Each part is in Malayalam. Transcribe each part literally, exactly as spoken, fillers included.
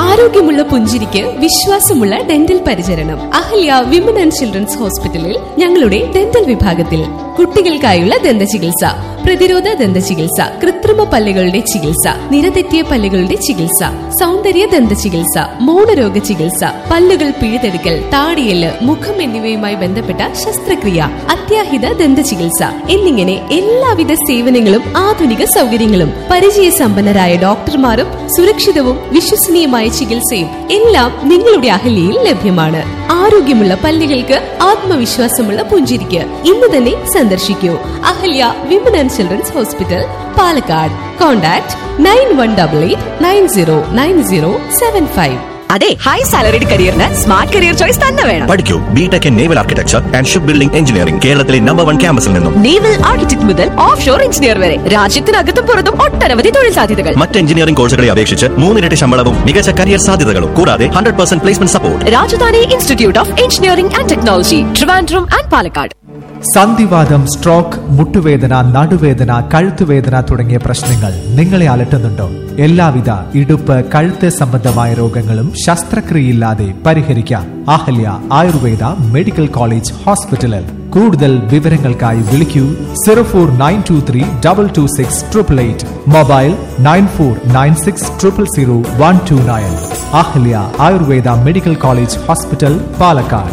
ആരോഗ്യമുള്ള പുഞ്ചിരിക്ക് വിശ്വാസമുള്ള ഡെന്റൽ പരിചരണം. അഹല്യ വിമൻ ആൻഡ് ചിൽഡ്രൻസ് ഹോസ്പിറ്റലിൽ ഞങ്ങളുടെ ഡെന്റൽ വിഭാഗത്തിൽ കുട്ടികൾക്കായുള്ള ദന്ത ചികിത്സ, പ്രതിരോധ ദന്ത ചികിത്സ, കൃത്രിമ പല്ലുകളുടെ ചികിത്സ, നിരതെറ്റിയ പല്ലുകളുടെ ചികിത്സ, സൗന്ദര്യ ദന്ത ചികിത്സ, മൗനരോഗ ചികിത്സ, പല്ലുകൾ പിഴുതെടുക്കൽ, താടിയെല്ല്, മുഖം എന്നിവയുമായി ബന്ധപ്പെട്ട ശസ്ത്രക്രിയ, അത്യാഹിത ദന്ത ചികിത്സ എന്നിങ്ങനെ എല്ലാവിധ സേവനങ്ങളും ആധുനിക സൗകര്യങ്ങളും പരിചയസമ്പന്നരായ ഡോക്ടർമാരും സുരക്ഷിതവും വിശ്വസനീയമായ ചികിത്സയും എല്ലാം നിങ്ങളുടെ അഹല്യയിൽ ലഭ്യമാണ്. ആരോഗ്യമുള്ള പല്ലുകൾക്ക് ആത്മവിശ്വാസമുള്ള പുഞ്ചിരിക്ക് ഇന്ന് തന്നെ സന്ദർശിക്കൂ. Ahalya women and children's hospital, Palakkad. Contact nine one double eight nine zero nine zero seven five. അതെ, high salaried കരിയറിന് smart career choice തന്നെ വേണം. പഠിക്കൂ BTech in naval architecture and ship building engineering, കേരളത്തിലെ നമ്പർ വൺ ക്യാമ്പസിൽ നിന്നും. നേവൽ ആർക്കിടെക്ട് മുതൽ ഓഫ് ഷോർ എഞ്ചിനീയർ വരെ രാജ്യത്തിനകത്തും പുറത്തും ഒട്ടനവധി തൊഴിൽ സാധ്യതകൾ. മറ്റ് എഞ്ചിനീയറിംഗ് കോഴ്സുകളെ അപേക്ഷിച്ച് മൂന്നിരട്ടി ശമ്പളവും മികച്ച കരിയർ സാധ്യതകളും കൂടാതെ hundred percent placement support. Rajdhani institute of engineering and technology, Trivandrum and Palakkad. സന്ധിവാതം, stroke, മുട്ടുവേദന, നടുവേദന, കഴുത്തുവേദന തുടങ്ങിയ പ്രശ്നങ്ങൾ നിങ്ങളെ അലട്ടുന്നുണ്ടോ? എല്ലാവിധ ഇടുപ്പ്, കഴുത്ത് സംബന്ധമായ രോഗങ്ങളും ശസ്ത്രക്രിയയില്ലാതെ പരിഹരിക്കാം. അഹല്യ ആയുർവേദ മെഡിക്കൽ കോളേജ് ഹോസ്പിറ്റലിൽ. കൂടുതൽ വിവരങ്ങൾക്കായി വിളിക്കൂ zero four nine to three double two six triple eight. Mobile nine four nine six triple zero one two nine. Ahalya Ayurveda medical college hospital, Palakkad.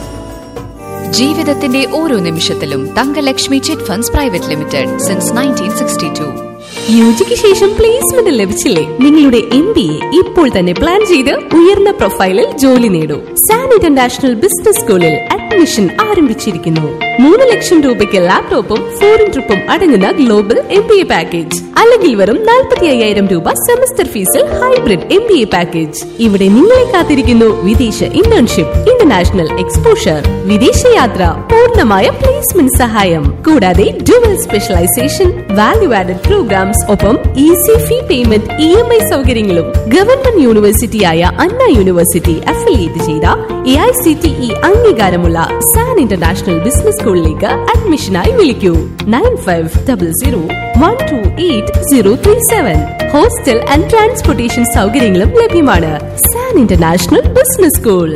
ജീവിതത്തിന്റെ ഓരോ നിമിഷത്തിലും Thankalakshmi chit funds private limited since nineteen sixty to. യുജിക്ക് ശേഷം പ്ലേസ്മെന്റ് ലഭിച്ചില്ലേ? നിങ്ങളുടെ എം ബി എ ഇപ്പോൾ തന്നെ പ്ലാൻ ചെയ്ത് ഉയർന്ന പ്രൊഫൈലിൽ ജോലി നേടൂ. സാൻ ഇന്റർനാഷണൽ ബിസിനസ് സ്കൂളിൽ അഡ്മിഷൻ ആരംഭിച്ചിരിക്കുന്നു. മൂന്ന് ലക്ഷം രൂപയ്ക്ക് ലാപ്ടോപ്പും ഫോറിൻ ട്രിപ്പും അടങ്ങുന്ന global M B A package, അല്ലെങ്കിൽ വെറും നാൽപ്പത്തി അയ്യായിരം രൂപ സെമസ്റ്റർ ഫീസിൽ hybrid M B A package. ഇവിടെ നിങ്ങളെ കാത്തിരിക്കുന്നു വിദേശ ഇന്റേൺഷിപ്പ്, ഇന്റർനാഷണൽ എക്സ്പോഷർ, വിദേശയാത്ര, പൂർണ്ണമായ പ്ലേസ്മെന്റ് സഹായം, കൂടാതെ dual specialisation, value added programmes, ഒപ്പം easy fee payment, E M I സൗകര്യങ്ങളും. ഗവൺമെന്റ് യൂണിവേഴ്സിറ്റിയായ അണ്ണ യൂണിവേഴ്സിറ്റി അഫിലിയേറ്റ് ചെയ്ത A I C T E അംഗീകാരമുള്ള സാൻ ഇന്റർനാഷണൽ ബിസിനസ് സ്കൂളിലേക്ക് അഡ്മിഷനായി വിളിക്കൂ nine five double zero one two eight zero three seven. Hostel and transportation സൗകര്യങ്ങളും ലഭ്യമാണ്. San international business school.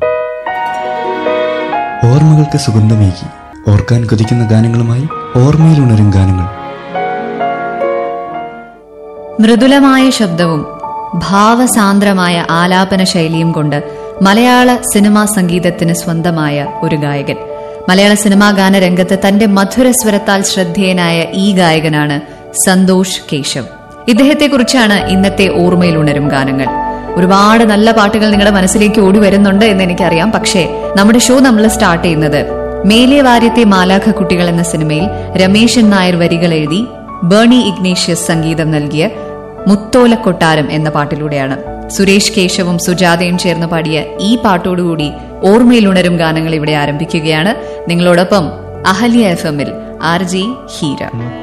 ഓർമ്മകൾക്ക് സുഗന്ധമേകി ഓർക്കാൻ കൊതിക്കുന്ന ഗാനങ്ങളുമായി ഓർമ്മയിൽ ഉണരും ഗാനങ്ങൾ. മൃദുലമായ ശബ്ദവും ഭാവസാന്ദ്രമായ ആലാപന ശൈലിയും കൊണ്ട് മലയാള സിനിമാ സംഗീതത്തിന് സ്വന്തമായ ഒരു ഗായകൻ. മലയാള സിനിമാ ഗാനരംഗത്ത് തന്റെ മധുരസ്വരത്താൽ ശ്രദ്ധേയനായ ഈ ഗായകനാണ് സന്തോഷ് കേശവ്. ഇദ്ദേഹത്തെക്കുറിച്ചാണ് ഇന്നത്തെ ഓർമ്മയിൽ ഉണരും ഗാനങ്ങൾ. ഒരുപാട് നല്ല പാട്ടുകൾ നിങ്ങളുടെ മനസ്സിലേക്ക് ഓടി വരുന്നുണ്ട് എന്ന് എനിക്കറിയാം. പക്ഷേ നമ്മുടെ ഷോ നമ്മൾ സ്റ്റാർട്ട് ചെയ്യുന്നത് മേലെ വാര്യത്തെ മാലാഖ കുട്ടികൾ എന്ന സിനിമയിൽ രമേശൻ നായർ വരികൾ എഴുതി ബേണി ഇഗ്നേഷ്യസ് സംഗീതം നൽകിയ മുത്തോലക്കൊട്ടാരം എന്ന പാട്ടിലൂടെയാണ്. സുരേഷ് കേശവും സുജാതയും ചേർന്ന് പാടിയ ഈ പാട്ടോടുകൂടി ഓർമ്മയിൽ ഉണരും ഗാനങ്ങൾ ഇവിടെ ആരംഭിക്കുകയാണ്. നിങ്ങളോടൊപ്പം അഹല്യ എഫ് എമ്മിൽ ആർ ജെ ഹീര.